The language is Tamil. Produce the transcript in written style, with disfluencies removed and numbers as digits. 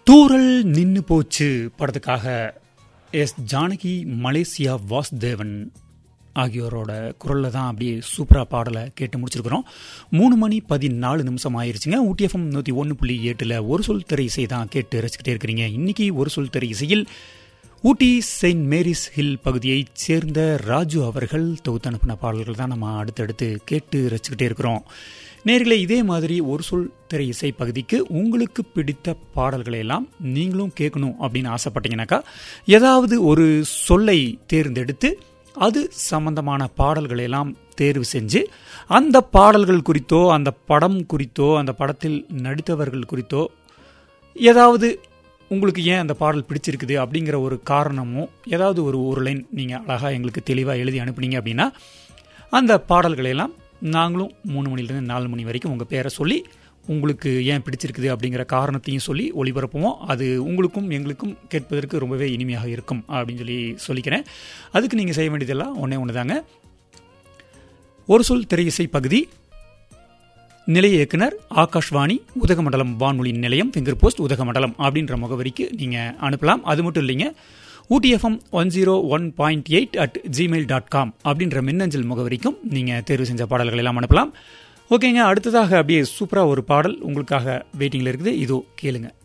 தூரல் நின்னு போச்சு படத்துக்காக எஸ் ஜானகி, மலேசியா வாசுதேவன் ஆகியோரோட குரலில் தான் அப்படியே சூப்பராக பாடலை கேட்டு முடிச்சிருக்கிறோம். 3:14 ஆயிருச்சுங்க. ஊட்டி எஃப்எம் 101.8 ஒரு சொல் திரை இசை தான் கேட்டு ரசிக்கிட்டே இருக்கிறீங்க. இன்னைக்கு ஒரு சொல் திரை இசையில் ஊட்டி செயின்ட் மேரிஸ் ஹில் பகுதியைச் சேர்ந்த ராஜு அவர்கள் தொகுத்து அனுப்பின பாடல்கள் தான் நம்ம அடுத்தடுத்து கேட்டு ரசிக்கிட்டே இருக்கிறோம். நேர்களே, இதே மாதிரி ஒரு சொல் திரை இசை பகுதிக்கு உங்களுக்கு பிடித்த பாடல்களை எல்லாம் நீங்களும் கேட்கணும் அப்படின்னு ஆசைப்பட்டீங்கன்னாக்கா, ஏதாவது ஒரு சொல்லை தேர்ந்தெடுத்து அது சம்பந்தமான பாடல்களை எல்லாம் தேர்வு செஞ்சு அந்த பாடல்கள் குறித்தோ, அந்த படம் குறித்தோ, அந்த படத்தில் நடித்தவர்கள் குறித்தோ ஏதாவது உங்களுக்கு ஏன் அந்த பாடல் பிடிச்சிருக்குது அப்படிங்கிற ஒரு காரணமோ, ஏதாவது ஒரு லைன் நீங்கள் அழகாக எங்களுக்கு தெளிவாக எழுதி அனுப்புனீங்க அப்படின்னா அந்த பாடல்களையெல்லாம் நாங்களும் 3 மணிலேருந்து 4 மணி வரைக்கும் உங்கள் பேரை சொல்லி உங்களுக்கு ஏன் பிடிச்சிருக்குது அப்படிங்கிற காரணத்தையும் சொல்லி ஒளிபரப்புவோம். அது உங்களுக்கும் எங்களுக்கும் கேட்பதற்கு ரொம்பவே இனிமையாக இருக்கும் அப்படின்னு சொல்லிக்கிறேன். அதுக்கு நீங்கள் செய்ய வேண்டியதெல்லாம் ஒன்று தாங்க. ஒரு சொல் திரை இசை பகுதி, நிலைய இயக்குனர் ஆகாஷ்வாணி, உதகமண்டலம் வானொலி நிலையம், ஃபிங்கர் போஸ்ட் உதகமண்டலம் அப்படின்ற முகவரிக்கு நீங்கள் அனுப்பலாம். அது மட்டும் இல்லைங்க, ஊட்டிஎஃப்எம் 101.8 அப்படின்ற மின்னஞ்சல் முகவரிக்கும் நீங்கள் தேர்வு செஞ்ச பாடல்கள் எல்லாம் அனுப்பலாம். ஓகேங்க, அடுத்ததாக அப்படியே சூப்பராக ஒரு பாடல் உங்களுக்காக வெயிட்டிங்கில் இருக்குது. இதோ கேளுங்க.